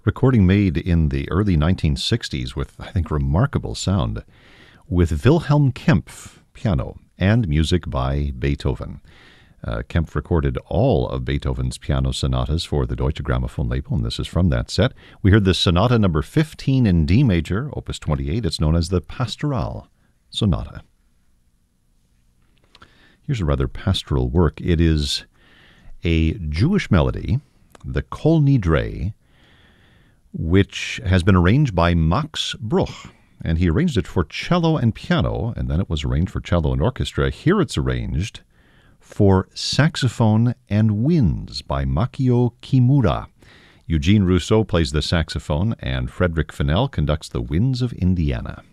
Recording made in the early 1960s with, I think, remarkable sound, with Wilhelm Kempff, piano, and music by Beethoven. Kempff recorded all of Beethoven's piano sonatas for the Deutsche Grammophon label, and this is from that set. We heard the Sonata number 15 in D major, opus 28. It's known as the Pastoral Sonata. Here's a rather pastoral work. It is a Jewish melody, the Kol Nidre, which has been arranged by Max Bruch, and he arranged it for cello and piano, and then it was arranged for cello and orchestra. Here it's arranged for saxophone and winds by Makio Kimura. Eugene Rousseau plays the saxophone, and Frederick Fennell conducts the winds of Indiana.